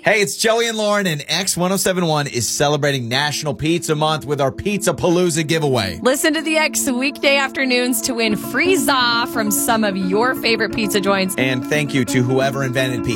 Hey, it's Joey and Lauren, and X1071 is celebrating National Pizza Month with our Pizza Palooza giveaway. Listen to the X weekday afternoons to win free za from some of your favorite pizza joints. And thank you to whoever invented pizza.